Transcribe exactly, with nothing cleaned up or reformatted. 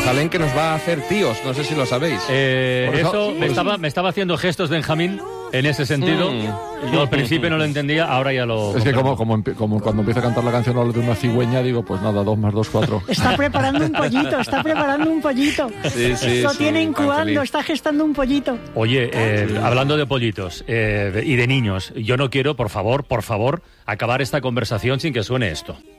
Matusalén, que nos va a hacer tíos, no sé si lo sabéis. Eh, eso, eso me estaba, me estaba haciendo gestos Benjamín en ese sentido. Mm. Yo al principio no lo entendía, ahora ya lo... Es que como, como, como cuando empieza a cantar la canción habla de una cigüeña, digo, pues nada, dos más dos, cuatro. Está preparando un pollito, está preparando un pollito. Sí, sí, lo sí, tiene incubando, está gestando un pollito. Oye, eh, hablando de pollitos eh, y de niños, yo no quiero, por favor, por favor, acabar esta conversación sin que suene esto.